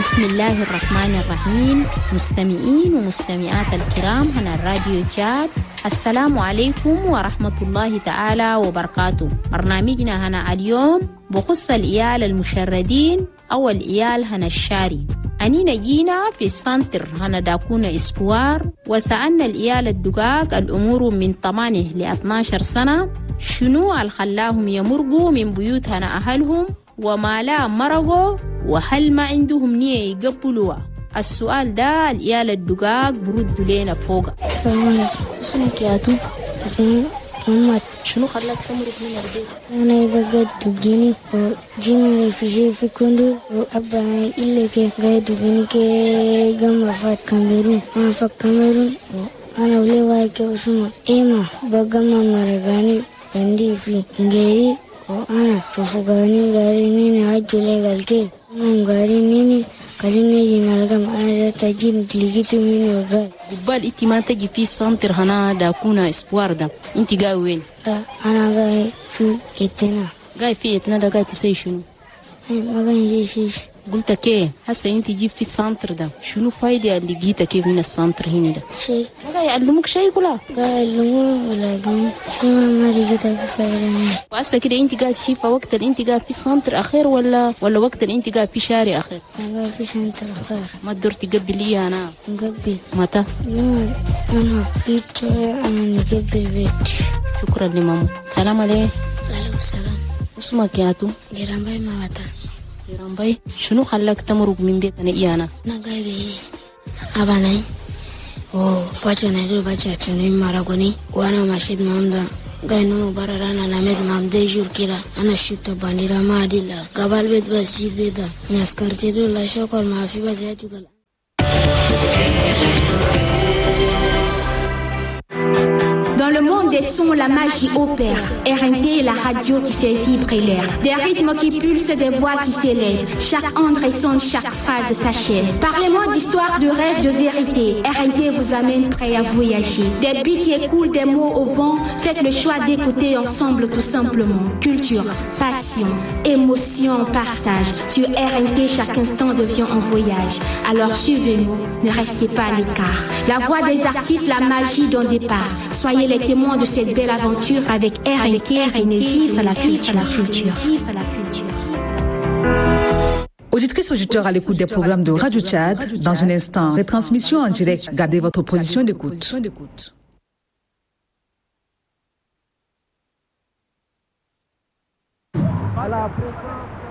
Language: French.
بسم الله الرحمن الرحيم. مستمعين ومستمعات الكرام هنا الراديو جاد، السلام عليكم ورحمة الله تعالى وبركاته. برنامجنا هنا اليوم بخص الإيال المشردين أو الإيال هنا الشاري. أنينا جينا في السنتر هنا داكونا إسبوار وسألنا الإيال الدقاق الأمور من 8 ل 12 سنة شنو الخلاهم يمرقوا من بيوت هنا أهلهم وما لا مرقوا وهل ما عندهم نية يقبلوها. السؤال ده الإيال الدقاق بردوا لنا فوق. السلام عليكم. اسمك يا تو؟ اسمي محمد. شنو خلاك تمرق من البيت؟ أنا بقى دقيني وجيني في شيء في كندور وأبا إلا كيف قاعد دقيني كي جمع فات كاميرون ما فات كاميرون أنا ولي وايك وسمع إيما بقى ما مرقاني عندي في غيري وأنا رفقاني غاري نيني أجولي قالكي من غاري نيني كليني جنالكم أنا تجيب لقيت مني وقال قبال إنتي ما تجي في سنتر هنا داكونا إسبوار ده إنتي قاعد وين؟ لا أنا قاعد في إتنا. قاعد في إتنا ده قاعد تسوي شنو؟ ما كان شيء. قلت كيه هسه انت جيب في السنتر ده شنو فايدة اللي جيتك كيف من السنتر هنا ده؟ شيء. قاعد يعلموك شيء كله؟ قاعد يعلموه ولا قام ما لقيتها في فايدة. وهسه كده انت قاعد شايفة وقت اللي انت قاعد في السنتر أخير ولا وقت اللي انت قاعد في شارع أخير؟ أنا قاعد في سنتر أخير. ما تقدر تقبلي أنا؟ نقبل. متى؟ يوم أنا بيت أنا نقبل بيت. شكرا لماما. سلام عليك. عليكم السلام. اسمك يا تو؟ جرامباي ما وتا. جرامباي شنو خلاك تمرق من بيتنا إيانا؟ أنا قاعد بي أباناي وباجنا دو باجا تنوي مارغوني وأنا ماشيت مامدا قاينو بررانا نامد مام ديجور كده أنا شفت بانديرا ما ديلا قبل بيت بس جيت بيتا ناسكارتي دو لا شوكول ما في بس يجوكل. Dans le monde des sons, la magie opère. RNT est la radio qui fait vibrer l'air. Des rythmes qui pulsent, des voix qui s'élèvent. Chaque onde résonne, chaque phrase s'achève. Parlez-moi d'histoire, de rêve, de vérité. RNT vous amène prêt à voyager. Des beats qui écoulent, des mots au vent. Faites le choix d'écouter ensemble tout simplement. Culture, passion, émotion, partage. Sur RNT, chaque instant devient un voyage. Alors suivez-nous, ne restez pas à l'écart. La voix des artistes, la magie d'un départ. Soyez les témoins de cette belle aventure avec RNT, vive la culture. Auditrices, auditeurs à l'écoute des programmes de Radio Tchad, dans un instant, retransmission en direct. Gardez votre position d'écoute. À la fréquence